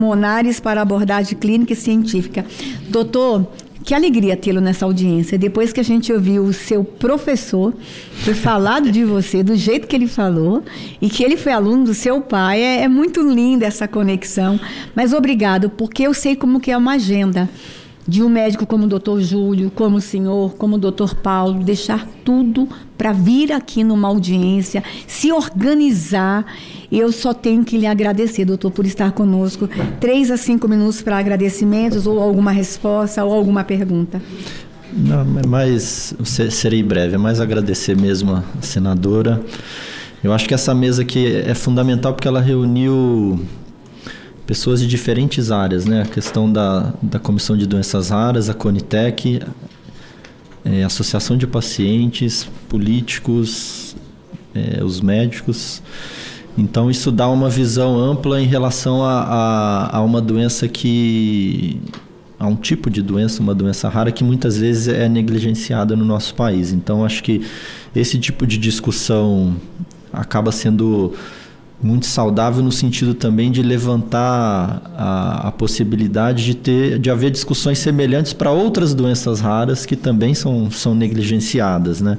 pulmonares para abordagem clínica e científica. Doutor, que alegria tê-lo nessa audiência. Depois que a gente ouviu o seu professor, foi falado de você do jeito que ele falou, e que ele foi aluno do seu pai, é muito linda essa conexão. Mas obrigado, porque eu sei como que é uma agenda de um médico como o doutor Júlio, como o senhor, como o doutor Paulo, deixar tudo para vir aqui numa audiência, se organizar. Eu só tenho que lhe agradecer, doutor, por estar conosco. 3 a 5 minutos para agradecimentos, ou alguma resposta, ou alguma pergunta. Não, mas serei breve. É mais agradecer mesmo a senadora. Eu acho que essa mesa aqui é fundamental porque ela reuniu pessoas de diferentes áreas, né? A questão da Comissão de Doenças Raras, a Conitec, Associação de Pacientes, políticos, os médicos. Então, isso dá uma visão ampla em relação a uma doença a um tipo de doença, uma doença rara que muitas vezes é negligenciada no nosso país. Então, acho que esse tipo de discussão acaba sendo muito saudável no sentido também de levantar a possibilidade de haver discussões semelhantes para outras doenças raras que também são negligenciadas, né?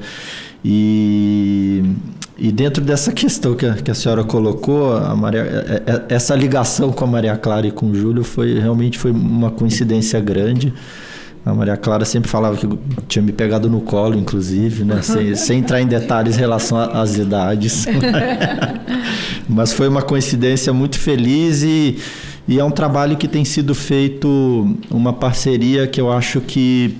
E dentro dessa questão que a senhora colocou, essa ligação com a Maria Clara e com o Júlio realmente foi uma coincidência grande. A Maria Clara sempre falava que tinha me pegado no colo, inclusive, né? Sem entrar em detalhes em relação às idades. Mas foi uma coincidência muito feliz e é um trabalho que tem sido feito, uma parceria que eu acho que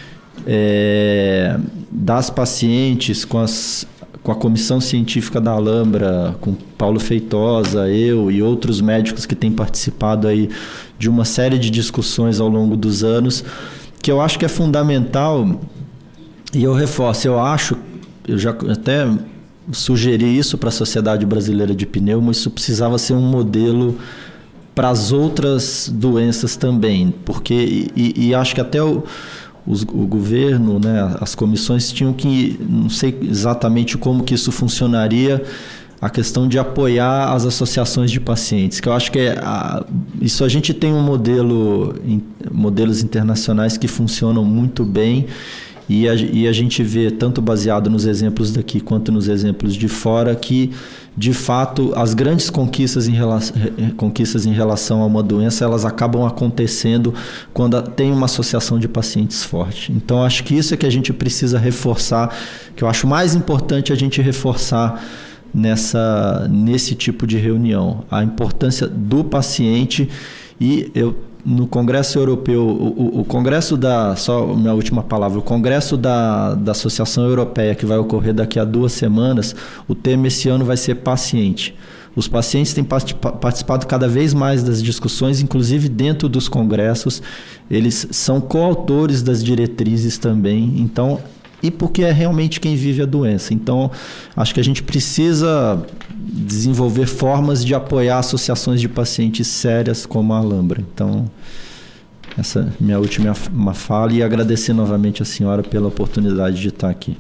das pacientes com a comissão científica da Alhambra, com Paulo Feitosa, eu e outros médicos que têm participado aí de uma série de discussões ao longo dos anos, que eu acho que é fundamental, e eu reforço, eu já até sugeri isso para a Sociedade Brasileira de Pneumo, isso precisava ser um modelo para as outras doenças também, porque, e acho que até o governo, né, as comissões tinham que, não sei exatamente como que isso funcionaria, a questão de apoiar as associações de pacientes, que eu acho que isso a gente tem modelos internacionais que funcionam muito bem e a gente vê, tanto baseado nos exemplos daqui quanto nos exemplos de fora, que de fato as grandes conquistas em relação a uma doença, elas acabam acontecendo quando tem uma associação de pacientes forte. Então acho que isso é que a gente precisa reforçar, que eu acho mais importante a gente reforçar nesse tipo de reunião, a importância do paciente. E no Congresso Europeu, o Congresso só minha última palavra, o Congresso da Associação Europeia, que vai ocorrer daqui a 2 semanas, o tema esse ano vai ser paciente. Os pacientes têm participado cada vez mais das discussões, inclusive dentro dos congressos, eles são coautores das diretrizes também, então, e porque é realmente quem vive a doença. Então, acho que a gente precisa desenvolver formas de apoiar associações de pacientes sérias como a Alhambra. Então, essa é a minha última fala, e agradecer novamente a senhora pela oportunidade de estar aqui.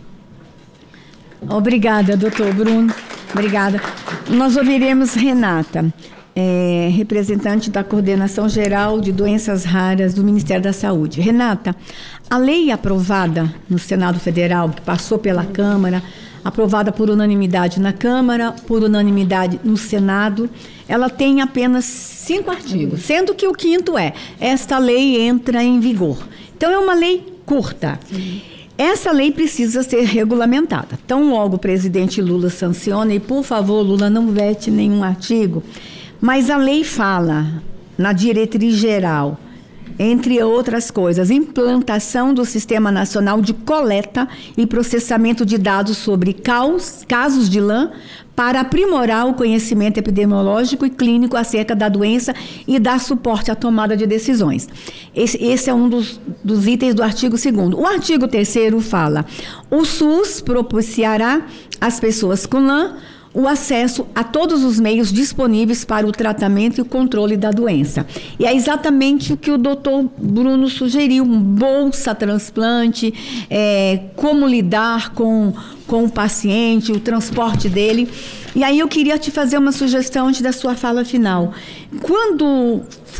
Obrigada, doutor Bruno. Obrigada. Nós ouviremos Renata, representante da Coordenação Geral de Doenças Raras do Ministério da Saúde. Renata, a lei aprovada no Senado Federal, que passou pela Câmara, aprovada por unanimidade na Câmara, por unanimidade no Senado, ela tem apenas 5 artigos, sendo que o 5º esta lei entra em vigor. Então, é uma lei curta. Essa lei precisa ser regulamentada. Então, logo o presidente Lula sanciona, e por favor, Lula, não vete nenhum artigo, mas a lei fala, na diretriz geral, entre outras coisas, implantação do Sistema Nacional de Coleta e Processamento de Dados sobre casos de LAM para aprimorar o conhecimento epidemiológico e clínico acerca da doença e dar suporte à tomada de decisões. Esse é um dos itens do artigo 2º. O artigo 3º fala: o SUS propiciará às pessoas com LAM o acesso a todos os meios disponíveis para o tratamento e o controle da doença. E é exatamente o que o doutor Bruno sugeriu, bolsa transplante, como lidar com o paciente, o transporte dele. E aí eu queria te fazer uma sugestão antes da sua fala final. Quando